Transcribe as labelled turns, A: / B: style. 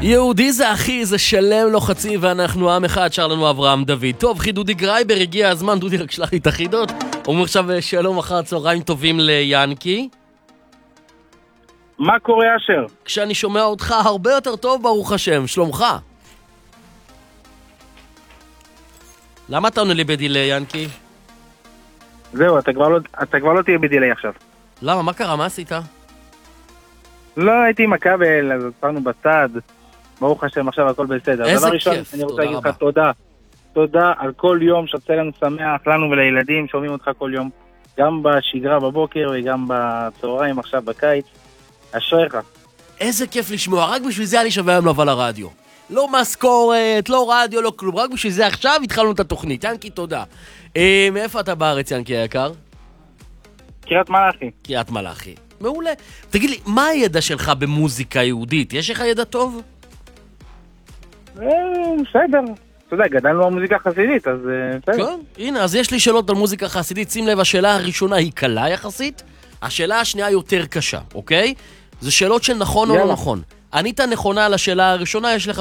A: יהודי זה אחי, זה שלם לא חצי, ואנחנו עם אחד, שר לנו אברהם דוד. טוב, אחי דודי גרייבר, הגיע הזמן, דודי רק שלח לי את החידות. אומרים עכשיו שלום אחר צהריים טובים ליאנקי.
B: מה קורה אשר?
A: כשאני שומע אותך הרבה יותר טוב, ברוך השם, שלומך. למה אתה עונה לי בדילי, יאנקי?
B: זהו, אתה כבר לא תהיה בדילי עכשיו.
A: למה? מה קרה? מה עשית?
B: לא, הייתי עם הכבל, אז עצרנו בצד. ברוך השם, עכשיו הכל בסדר.
A: איזה
B: דבר ראשון,
A: כיף,
B: אני רוצה
A: תודה
B: להגיד
A: רבה.
B: לך תודה. תודה על כל יום שעושה לנו שמח, לנו ולילדים, שומעים אותך כל יום. גם בשגרה בבוקר וגם בצהריים, עכשיו בקיץ. אשריך.
A: איזה כיף לשמוע, רק בשביל זה היה לי שווה היום לבוא לרדיו. לא משכורת, לא רדיו, לא כלום, רק בשביל זה עכשיו התחלנו את התוכנית. יאנקי, תודה. מאיפה אתה בארץ, יאנקי היקר?
B: קריית מלאכי.
A: קריית מלאכי. מעולה. תגיד לי, מה הידע שלך במוזיקה יהודית? יש לך ידע טוב?
B: בסדר. אתה יודע, גדלנו על מוזיקה חסידית, אז בסדר.
A: כן, הנה, אז יש לי שאלות על מוזיקה חסידית. שים לב, השאלה הראשונה היא קלה יחסית, השאלה השנייה יותר קשה, אוקיי? זה שאלות של נכון או לא
B: יאללה.
A: נכון. ענית נכונה על השאלה הראשונה, יש לך